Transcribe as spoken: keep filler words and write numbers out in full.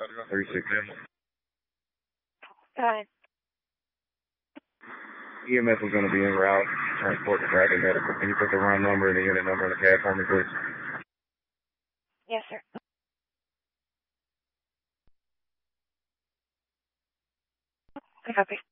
three six seven. Go ahead. E M S is going to be en route. Transport to Bradley Medical. Can you put the run number and the unit number in the cab for me, please? Yes, sir. I copy.